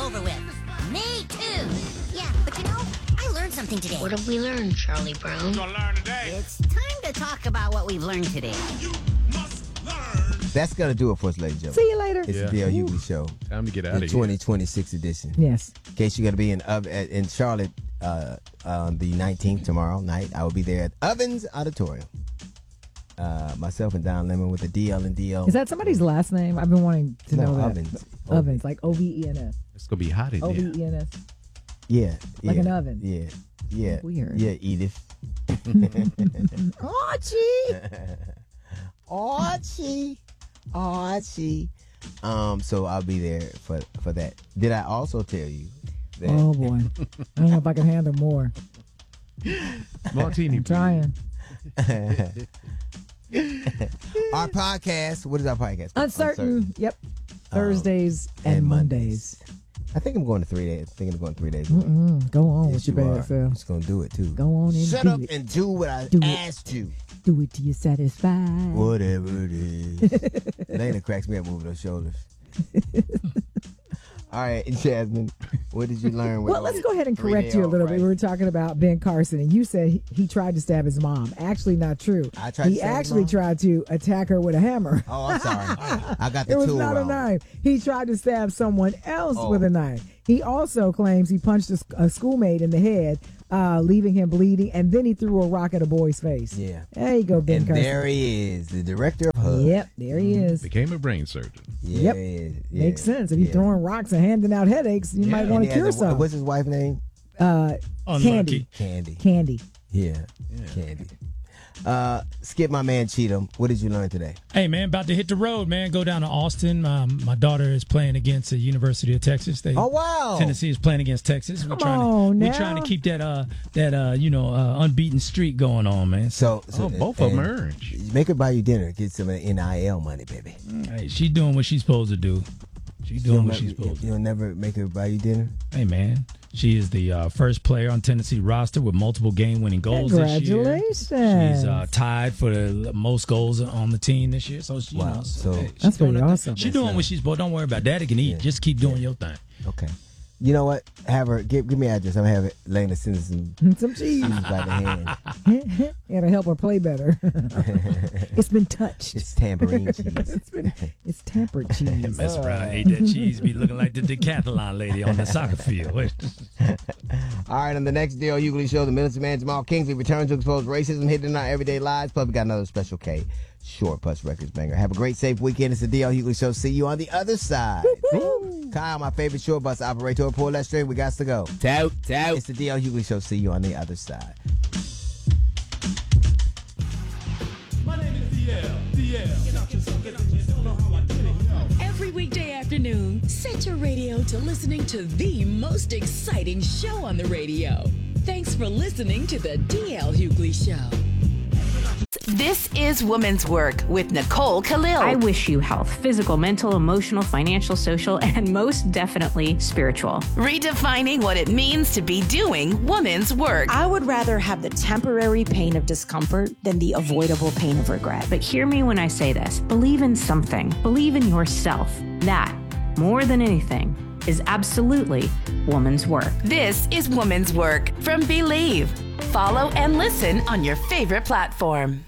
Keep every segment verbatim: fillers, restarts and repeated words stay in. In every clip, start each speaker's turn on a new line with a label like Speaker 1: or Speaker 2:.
Speaker 1: over with. Me too. Yeah, but you know, I learned something today.
Speaker 2: What did we learn, Charlie Brown?
Speaker 3: You're gonna learn today.
Speaker 1: It's time to talk about what we've learned today.
Speaker 3: You must learn.
Speaker 4: That's going to do it for us, ladies and
Speaker 5: See
Speaker 4: gentlemen.
Speaker 5: you later.
Speaker 4: It's
Speaker 6: Yeah.
Speaker 4: the D L Hughley Show.
Speaker 6: Time to get out
Speaker 4: The
Speaker 6: of here.
Speaker 4: twenty twenty-six edition.
Speaker 5: Yes.
Speaker 4: In case you're going to be in Ov- at- in Charlotte uh, on the nineteenth tomorrow night, I will be there at Ovens Auditorium. Uh, myself and Don Lemon with the D L and D L.
Speaker 5: Is that somebody's last name? I've been wanting to
Speaker 4: No,
Speaker 5: know that.
Speaker 4: Ovens.
Speaker 5: Ovens, like O V E N S.
Speaker 6: It's going to be hot in
Speaker 5: O V
Speaker 6: there.
Speaker 5: E N S.
Speaker 4: Yeah.
Speaker 5: Like
Speaker 4: yeah,
Speaker 5: an oven.
Speaker 4: Yeah. Yeah.
Speaker 5: Weird.
Speaker 4: Yeah, Edith. Archie. Archie. Archie. Um, so I'll be there for, for that. Did I also tell you that
Speaker 5: Oh, boy. I don't know if I can handle more.
Speaker 6: Martini.
Speaker 5: I'm trying.
Speaker 4: our podcast, what is our podcast? called?
Speaker 5: Uncertain. Yep. Thursdays
Speaker 4: Um,
Speaker 5: and, Mondays.
Speaker 4: I think I'm going to three days. I think I'm going three days.
Speaker 5: Mm-mm. Go on
Speaker 4: Yes,
Speaker 5: with your
Speaker 4: you
Speaker 5: bad
Speaker 4: are.
Speaker 5: self.
Speaker 4: I'm just going to do it too.
Speaker 5: Go on and
Speaker 4: Shut
Speaker 5: do
Speaker 4: up
Speaker 5: it.
Speaker 4: and do what I
Speaker 5: Do it.
Speaker 4: asked you.
Speaker 5: Do it till you're satisfied.
Speaker 4: Whatever it is. Lena cracks me up moving those shoulders. All right, Jasmine, what did you learn? with
Speaker 5: Well, let's
Speaker 4: those
Speaker 5: go ahead and
Speaker 4: three
Speaker 5: correct
Speaker 4: day
Speaker 5: you a
Speaker 4: off
Speaker 5: little bit.
Speaker 4: rights?
Speaker 5: We were talking about Ben Carson, and you said he, he tried to stab his mom. Actually, not true.
Speaker 4: I tried to
Speaker 5: he
Speaker 4: stab his
Speaker 5: actually
Speaker 4: mom?
Speaker 5: tried to attack her with a hammer.
Speaker 4: Oh, I'm sorry. I got the
Speaker 5: It was
Speaker 4: tool
Speaker 5: not
Speaker 4: wrong.
Speaker 5: a knife. He tried to stab someone else
Speaker 4: Oh.
Speaker 5: with a knife. He also claims he punched a, a schoolmate in the head, uh, leaving him bleeding, and then he threw a rock at a boy's face.
Speaker 4: Yeah.
Speaker 5: There you go, Ben
Speaker 4: And
Speaker 5: Carson.
Speaker 4: there he is, the director of H U D.
Speaker 5: Yep, there he is.
Speaker 6: Became a brain surgeon.
Speaker 4: Yeah,
Speaker 5: Yep.
Speaker 4: he is. Yeah.
Speaker 5: Makes sense. If you're
Speaker 4: Yeah.
Speaker 5: throwing rocks and handing out headaches, you might
Speaker 6: Yeah.
Speaker 5: want
Speaker 4: And
Speaker 5: to
Speaker 4: he
Speaker 5: cure
Speaker 4: has a-
Speaker 5: some.
Speaker 4: What's his wife's name?
Speaker 5: Uh, Candy.
Speaker 4: Candy.
Speaker 5: Candy.
Speaker 4: Yeah. Candy. Uh, Skip, my man Cheatham, what did you learn today?
Speaker 7: Hey, man, about to hit the road, man. Go down to Austin. Um, my daughter is playing against the University of Texas. They,
Speaker 4: Oh, wow.
Speaker 7: Tennessee is playing against Texas. We're
Speaker 5: Come
Speaker 7: trying
Speaker 5: on
Speaker 7: to
Speaker 5: now.
Speaker 7: we're trying to keep that uh that uh you know uh, unbeaten streak going on, man.
Speaker 4: So, so
Speaker 6: Oh, both of them
Speaker 4: and
Speaker 6: earned.
Speaker 4: Make her buy you dinner. Get some N I L money, baby.
Speaker 7: Hey, she's doing what she's supposed to do. She's doing
Speaker 4: You'll
Speaker 7: what
Speaker 4: never-
Speaker 7: she's supposed to.
Speaker 4: You'll never make her buy you dinner?
Speaker 7: Hey, man, she is the uh, first player on Tennessee roster with multiple game-winning goals this year.
Speaker 5: Congratulations.
Speaker 7: She's uh, tied for the most goals on the team this year. So, she, you
Speaker 4: Wow.
Speaker 7: know,
Speaker 4: So-
Speaker 7: hey, she's
Speaker 5: That's
Speaker 7: doing
Speaker 5: pretty
Speaker 7: her thing.
Speaker 5: awesome.
Speaker 7: She's doing what she's supposed to. Don't worry about it. Daddy can eat.
Speaker 4: Yeah.
Speaker 7: Just keep doing your thing.
Speaker 4: Okay. You know what? Have her give give me an address. I'm gonna have it Lena send us some
Speaker 5: Some cheese.
Speaker 4: cheese by the hand.
Speaker 5: It'll help her play better. It's been touched.
Speaker 4: It's tambourine cheese.
Speaker 5: It's been it's tampered cheese.
Speaker 7: Mess around, ate that cheese, be looking like the decathlon lady on the soccer field.
Speaker 4: All right, on the next D L Hughley Show, the military man Jamal Kingsley returns to expose racism hidden in our everyday lives. Plus, we got another Special K Short Bus Records banger. Have a great, safe weekend. It's the D L Hughley Show. See you on the other side. Kyle, my favorite short bus operator, pull that string. We got to go.
Speaker 8: Tout, tout.
Speaker 4: It's the D L Hughley Show. See you on the other side.
Speaker 3: My name is D L. D L.
Speaker 9: Every weekday afternoon, set your radio to listening to the most exciting show on the radio. Thanks for listening to the D L Hughley Show.
Speaker 10: This is Woman's Work with Nicole Khalil.
Speaker 11: I wish you health, physical, mental, emotional, financial, social, and most definitely spiritual.
Speaker 10: Redefining what it means to be doing woman's work.
Speaker 12: I would rather have the temporary pain of discomfort than the avoidable pain of regret.
Speaker 11: But hear me when I say this. Believe in something. Believe in yourself. That, more than anything, is absolutely woman's work.
Speaker 10: This is Woman's Work from Believe. Follow and listen on your favorite platform.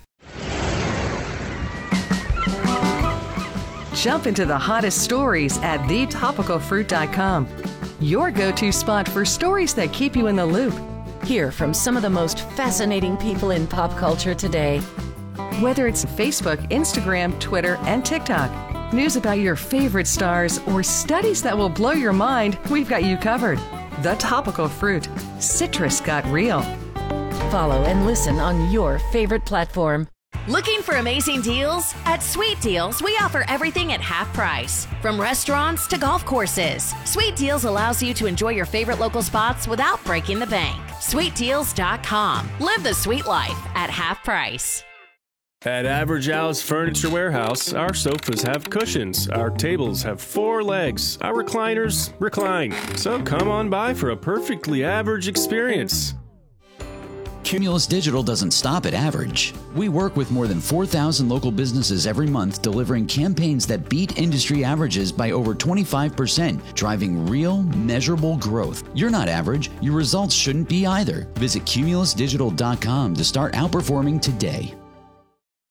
Speaker 13: Jump into the hottest stories at the topical fruit dot com. Your go-to spot for stories that keep you in the loop.
Speaker 14: Hear from some of the most fascinating people in pop culture today.
Speaker 13: Whether it's Facebook, Instagram, Twitter, and TikTok, news about your favorite stars, or studies that will blow your mind, we've got you covered. The Topical Fruit. Citrus got real.
Speaker 14: Follow and listen on your favorite platform.
Speaker 10: Looking for amazing deals? At Sweet Deals, we offer everything at half price. From restaurants to golf courses, Sweet Deals allows you to enjoy your favorite local spots without breaking the bank. sweet deals dot com. Live the sweet life at half price.
Speaker 15: At Average Al's Furniture Warehouse, our sofas have cushions, our tables have four legs, our recliners recline. So come on by for a perfectly average experience.
Speaker 6: Cumulus Digital doesn't stop at average. We work with more than four thousand local businesses every month, delivering campaigns that beat industry averages by over twenty-five percent, driving real, measurable growth. You're not average. Your results shouldn't be either. Visit cumulus digital dot com to start outperforming today.